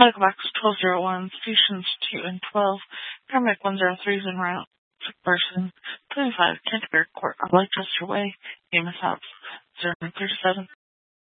Medical Box 1201, Stations 2 and 12, Paramedic 103 is en route. Sick person, 25, Canterbury Court, on Leicester Way, EMS House, 037.